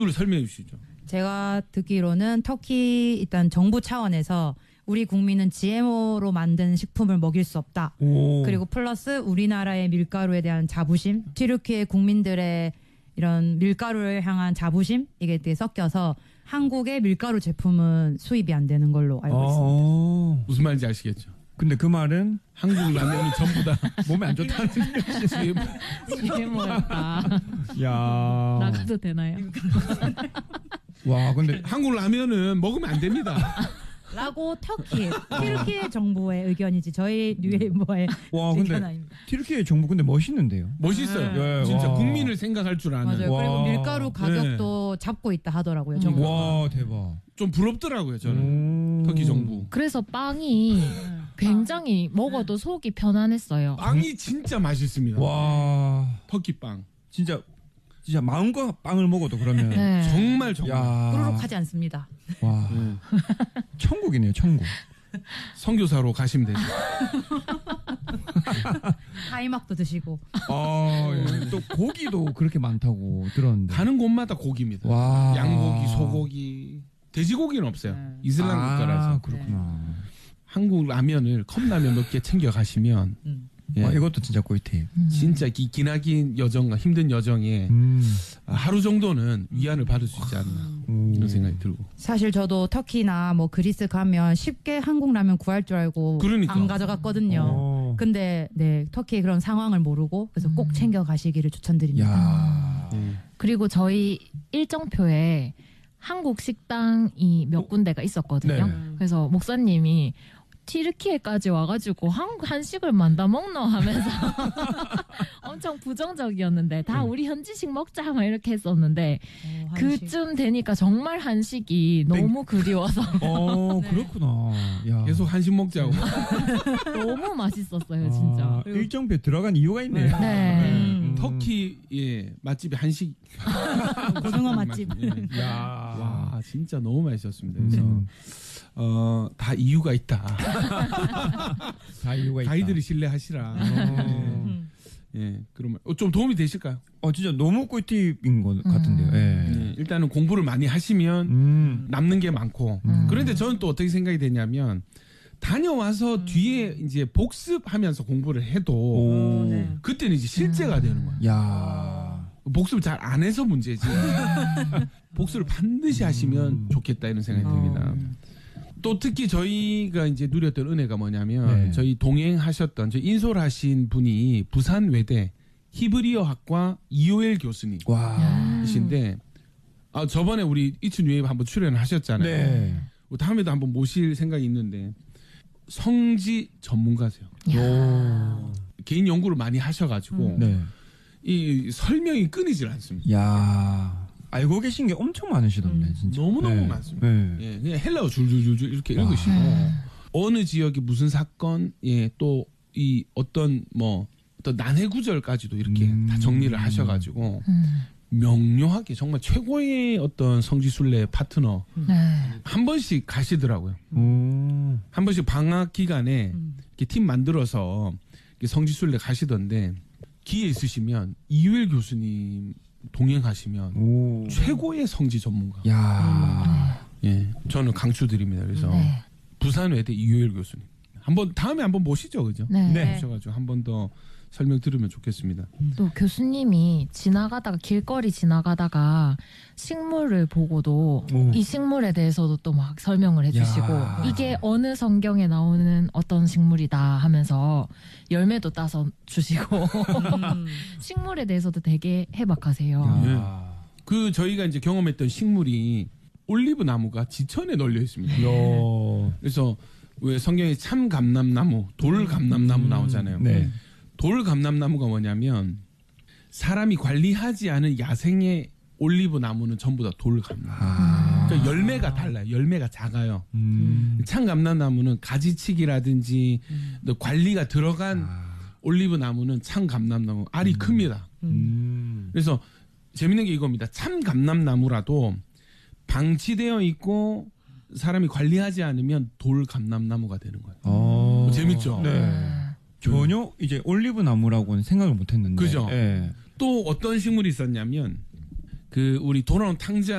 그걸 설명해 주시죠. 제가 듣기로는 터키 일단 정부 차원에서 우리 국민은 GMO로 만든 식품을 먹일 수 없다. 오. 그리고 플러스 우리나라의 밀가루에 대한 자부심, 튀르키예 국민들의 이런 밀가루를 향한 자부심 이게 되게 섞여서 한국의 밀가루 제품은 수입이 안 되는 걸로 알고 있습니다. 무슨 말인지 아시겠죠? 근데 그 말은 한국 라면은 전부 다 몸에 안 좋다는 GMO였다. 야. 나가도 되나요? 와, 근데 한국 라면은 먹으면 안 됩니다. 라고 튀르키예 정부의 의견이지 저희 뉴에이버의 와, 의견 근데 아닙니다. 튀르키예 정부 근데 멋있는데요. 멋있어요. 네. 진짜 와. 국민을 생각할 줄 아는. 맞아요. 와. 그리고 밀가루 가격도 잡고 있다 하더라고요. 정부가. 와, 대박. 좀 부럽더라고요, 저는. 터키 정부. 그래서 빵이 굉장히 먹어도 속이 편안했어요. 빵이 진짜 맛있습니다. 와, 터키 빵. 진짜 마음껏 빵을 먹어도 그러면 네. 정말. 꾸르륵하지 않습니다. 와, 네. 천국이네요, 천국. 선교사로 가시면 되죠. 타이막도 드시고. 예. 또 고기도 그렇게 많다고 들었는데. 가는 곳마다 고기입니다. 와. 양고기, 소고기, 돼지고기는 없어요. 이슬람 국가라서. 그렇구나. 한국 라면을 컵라면 몇 개 챙겨 가시면 예, 와, 이것도 진짜 꿀팁. 진짜 기나긴 여정과 힘든 여정에 하루 정도는 위안을 받을 수 있지 않나 이런 생각이 들고. 사실 저도 터키나 뭐 그리스 가면 쉽게 한국 라면 구할 줄 알고 그러니까. 안 가져갔거든요. 근데 네 터키의 그런 상황을 모르고 그래서 꼭 챙겨 가시기를 추천드립니다. 야. 그리고 저희 일정표에 한국 식당이 몇 군데가 있었거든요. 네. 그래서 목사님이 튀르키예까지 와가지고 한식을 만다 먹노 하면서 엄청 부정적이었는데 다 우리 현지식 먹자 막 이렇게 했었는데 한식. 그쯤 되니까 정말 한식이 너무 그리워서 그렇구나. 야. 계속 한식 먹자고. 너무 맛있었어요 진짜. 일정표에 들어간 이유가 있네요. 네. 터키의 맛집이 한식. 고등어 맛집. 예. 야. 와 진짜 너무 맛있었습니다. 그래서 다 이유가 있다. 다 이유가 있다. 가이드를 신뢰하시라. 예, 그러면 좀 도움이 되실까요? 진짜 너무 꿀팁인 것 같은데요. 예. 일단은 공부를 많이 하시면 남는 게 많고. 그런데 저는 또 어떻게 생각이 되냐면 다녀와서 뒤에 이제 복습하면서 공부를 해도 그때는 이제 실제가 되는 거예요. 야. 복습을 잘 안 해서 문제지. 복습을 반드시 하시면 좋겠다 이런 생각이 듭니다. 또 특히 저희가 이제 누렸던 은혜가 뭐냐면 저희 동행하셨던 저희 인솔하신 분이 부산 외대 히브리어학과 이호엘 교수님이신데 저번에 우리 이춘 유앱 한번 출연하셨잖아요. 네. 다음에도 한번 모실 생각이 있는데 성지 전문가세요. 개인 연구를 많이 하셔가지고 이 설명이 끊이질 않습니다. 야. 알고 계신 게 엄청 많으시던데 진짜. 너무너무 많습니다. 예, 그냥 헬라어 줄줄줄줄 이렇게 읽으시고 어느 지역이 무슨 사건, 또 이 어떤 난해 구절까지도 이렇게 다 정리를 하셔가지고 명료하게 정말 최고의 어떤 성지순례 파트너 한 번씩 가시더라고요. 한 번씩 방학 기간에 이렇게 팀 만들어서 이렇게 성지순례 가시던데 기회 있으시면 이유일 교수님 동행하시면 최고의 성지 전문가. 야. 예, 저는 강추드립니다. 그래서 부산 외대 이효일 교수님 다음에 한번 모시죠, 그죠? 네. 모셔가지고 한 번 더 설명 들으면 좋겠습니다. 또 교수님이 길거리 지나가다가 식물을 보고도 이 식물에 대해서도 또 막 설명을 해주시고 이게 어느 성경에 나오는 어떤 식물이다 하면서 열매도 따서 주시고 식물에 대해서도 되게 해박하세요. 그 저희가 이제 경험했던 식물이 올리브 나무가 지천에 널려 있습니다. 그래서 왜 성경에 참 감람나무, 돌 감람나무 나오잖아요. 돌 감람나무가 뭐냐면 사람이 관리하지 않은 야생의 올리브 나무는 전부 다 돌 감람. 그러니까 열매가 달라요. 열매가 작아요. 참 감람나무는 가지치기라든지 관리가 들어간 올리브 나무는 참 감람나무 알이 큽니다. 그래서 재밌는 게 이겁니다. 참 감람나무라도 방치되어 있고 사람이 관리하지 않으면 돌 감람나무가 되는 거예요. 재밌죠? 전혀 이제 올리브 나무라고는 생각을 못 했는데. 그죠? 또 어떤 식물이 있었냐면 그 우리 돌아온 탕자